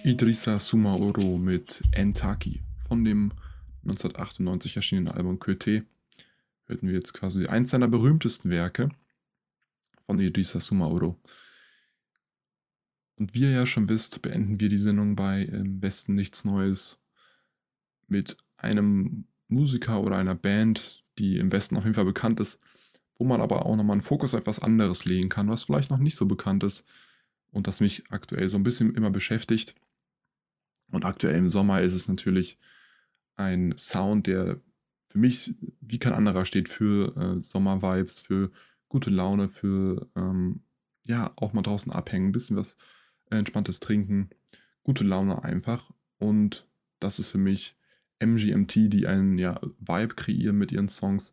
Idrissa Soumaoro mit Entaki. Von dem 1998 erschienenen Album Côté hörten wir jetzt quasi eins seiner berühmtesten Werke von Idrissa Soumaoro. Und wie ihr ja schon wisst, beenden wir die Sendung bei Im Westen nichts Neues mit einem Musiker oder einer Band, die im Westen auf jeden Fall bekannt ist, wo man aber auch nochmal einen Fokus auf etwas anderes legen kann, was vielleicht noch nicht so bekannt ist und das mich aktuell so ein bisschen immer beschäftigt. Und aktuell im Sommer ist es natürlich ein Sound, der für mich wie kein anderer steht für Sommervibes, für gute Laune, für ja, auch mal draußen abhängen, ein bisschen was Entspanntes trinken, gute Laune einfach. Und das ist für mich MGMT, die einen Vibe kreieren mit ihren Songs,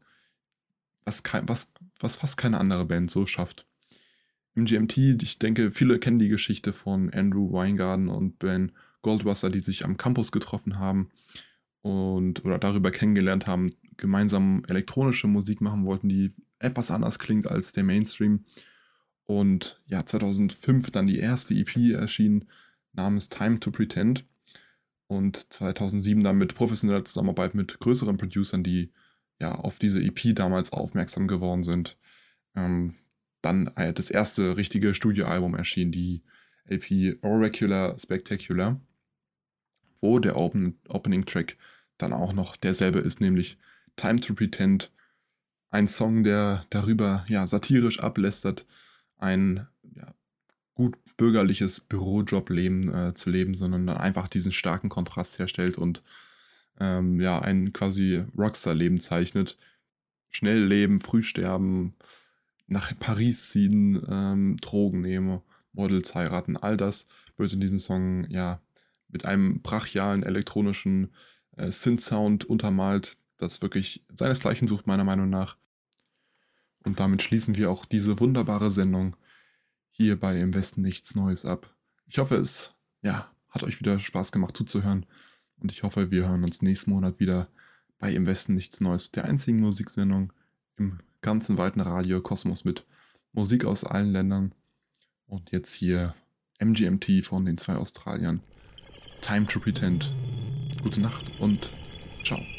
was fast keine andere Band so schafft. MGMT, ich denke, viele kennen die Geschichte von Andrew Weingarten und Ben Goldwasser, die sich am Campus getroffen haben oder darüber kennengelernt haben, gemeinsam elektronische Musik machen wollten, die etwas anders klingt als der Mainstream. Und ja, 2005 dann die erste EP erschien, namens Time to Pretend. Und 2007 dann mit professioneller Zusammenarbeit mit größeren Producern, die ja auf diese EP damals aufmerksam geworden sind. Dann das erste richtige Studioalbum erschien, die LP Oracular Spectacular, wo der Opening-Track dann auch noch derselbe ist, nämlich Time to Pretend. Ein Song, der darüber satirisch ablästert, ein gut bürgerliches Bürojob-Leben zu leben, sondern dann einfach diesen starken Kontrast herstellt und ein quasi Rockstar-Leben zeichnet. Schnell leben, früh sterben, nach Paris ziehen, Drogen nehmen, Models heiraten, all das wird in diesem Song mit einem brachialen elektronischen Synth-Sound untermalt, das wirklich seinesgleichen sucht, meiner Meinung nach. Und damit schließen wir auch diese wunderbare Sendung hier bei Im Westen nichts Neues ab. Ich hoffe, es hat euch wieder Spaß gemacht zuzuhören. Und ich hoffe, wir hören uns nächsten Monat wieder bei Im Westen nichts Neues, der einzigen Musiksendung im ganzen weiten Radiokosmos mit Musik aus allen Ländern. Und jetzt hier MGMT von den zwei Australiern. Time to Pretend. Gute Nacht und ciao.